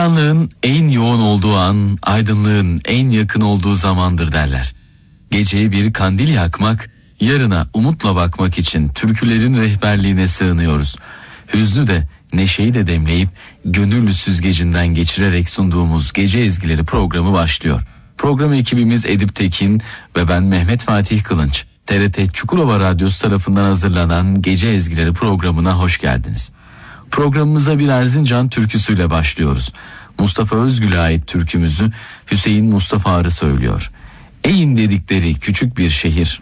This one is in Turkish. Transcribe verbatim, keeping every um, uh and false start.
Karanlığın en yoğun olduğu an, aydınlığın en yakın olduğu zamandır derler. Geceye bir kandil yakmak, yarına umutla bakmak için türkülerin rehberliğine sığınıyoruz. Hüznü de, neşeyi de demleyip gönüllü süzgecinden geçirerek sunduğumuz Gece Ezgileri programı başlıyor. Program ekibimiz Edip Tekin ve ben Mehmet Fatih Kılınç. T R T Çukurova Radyosu tarafından hazırlanan Gece Ezgileri programına hoş geldiniz. Programımıza bir Erzincan türküsüyle başlıyoruz. Mustafa Özgül'e ait türkümüzü Hüseyin Mustafa Arı söylüyor. Eğin dedikleri küçük bir şehir